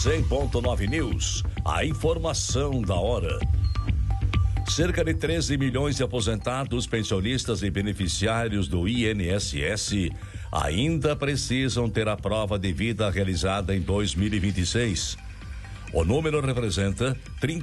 100.9 News, a informação da hora. Cerca de 13 milhões de aposentados, pensionistas e beneficiários do INSS ainda precisam ter a prova de vida realizada em 2026. O número representa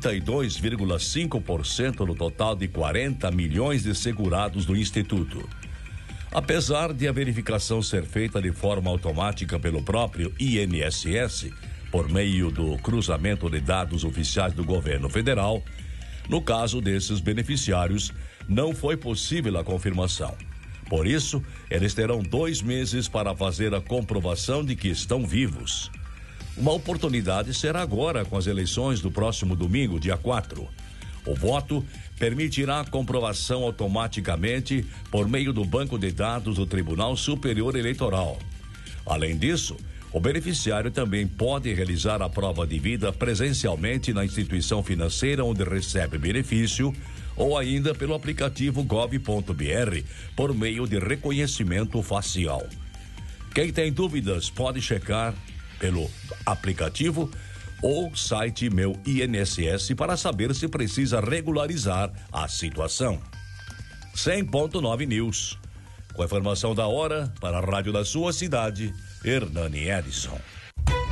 32,5% no total de 40 milhões de segurados do Instituto. Apesar de a verificação ser feita de forma automática pelo próprio INSS, por meio do cruzamento de dados oficiais do governo federal, no caso desses beneficiários, não foi possível a confirmação. Por isso, eles terão 2 meses para fazer a comprovação de que estão vivos. Uma oportunidade será agora com as eleições do próximo domingo, dia 4. O voto permitirá a comprovação automaticamente por meio do banco de dados do Tribunal Superior Eleitoral. Além disso, o beneficiário também pode realizar a prova de vida presencialmente na instituição financeira onde recebe benefício ou ainda pelo aplicativo gov.br por meio de reconhecimento facial. Quem tem dúvidas pode checar pelo aplicativo ou site Meu INSS para saber se precisa regularizar a situação. 100.9 News. Com a informação da hora para a rádio da sua cidade, Hernani Edson.